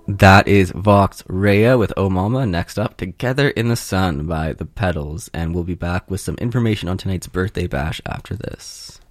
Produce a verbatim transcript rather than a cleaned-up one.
That is Vox Rhea with O Mama. Next up, Together in the Sun by The Pedals. And we'll be back with some information on tonight's birthday bash after this.